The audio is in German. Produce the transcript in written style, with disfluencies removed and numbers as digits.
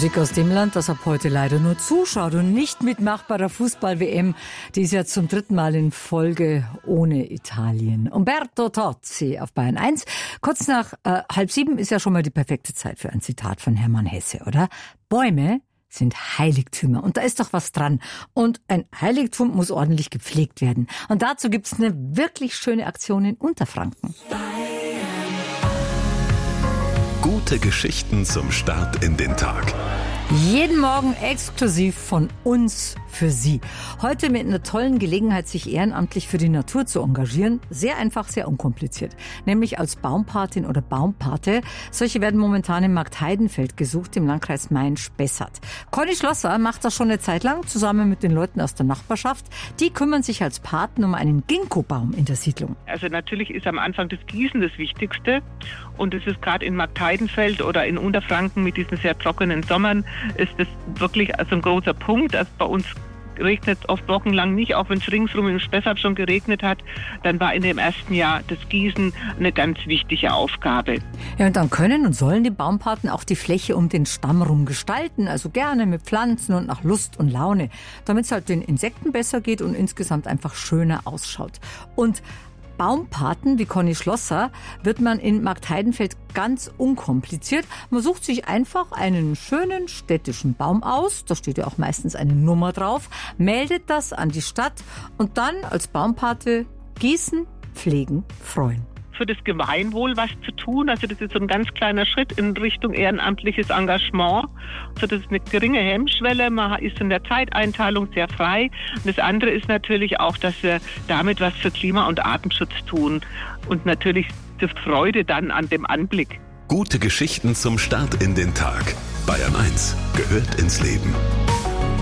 Musik aus dem Land, das ab heute leider nur zuschaut und nicht mitmacht bei der Fußball-WM. Die ist ja zum 3. Mal in Folge ohne Italien. Umberto Tozzi auf Bayern 1. Kurz nach 6:30 ist ja schon mal die perfekte Zeit für ein Zitat von Hermann Hesse, oder? Bäume sind Heiligtümer. Und da ist doch was dran. Und ein Heiligtum muss ordentlich gepflegt werden. Und dazu gibt's eine wirklich schöne Aktion in Unterfranken. Gute Geschichten zum Start in den Tag. Jeden Morgen exklusiv von uns für Sie. Heute mit einer tollen Gelegenheit, sich ehrenamtlich für die Natur zu engagieren. Sehr einfach, sehr unkompliziert. Nämlich als Baumpatin oder Baumpate. Solche werden momentan im Markt Heidenfeld gesucht, im Landkreis Main-Spessart. Conny Schlosser macht das schon eine Zeit lang, zusammen mit den Leuten aus der Nachbarschaft. Die kümmern sich als Paten um einen Ginkgo-Baum in der Siedlung. Also natürlich ist am Anfang das Gießen das Wichtigste. Und es ist gerade in Markt Heidenfeld oder in Unterfranken mit diesen sehr trockenen Sommern, ist das wirklich also ein großer Punkt. Also bei uns regnet es oft wochenlang nicht, auch wenn es ringsrum im Spessart schon geregnet hat. Dann war in dem ersten Jahr das Gießen eine ganz wichtige Aufgabe. Ja, und dann können und sollen die Baumpaten auch die Fläche um den Stamm rum gestalten, also gerne mit Pflanzen und nach Lust und Laune, damit es halt den Insekten besser geht und insgesamt einfach schöner ausschaut. Und Baumpaten wie Conny Schlosser wird man in Markt Heidenfeld ganz unkompliziert. Man sucht sich einfach einen schönen städtischen Baum aus, da steht ja auch meistens eine Nummer drauf, meldet das an die Stadt und dann als Baumpate gießen, pflegen, freuen. Für das Gemeinwohl was zu tun. Also das ist so ein ganz kleiner Schritt in Richtung ehrenamtliches Engagement. Also das ist eine geringe Hemmschwelle, man ist in der Zeiteinteilung sehr frei. Und das andere ist natürlich auch, dass wir damit was für Klima- und Artenschutz tun. Und natürlich die Freude dann an dem Anblick. Gute Geschichten zum Start in den Tag. Bayern 1 gehört ins Leben.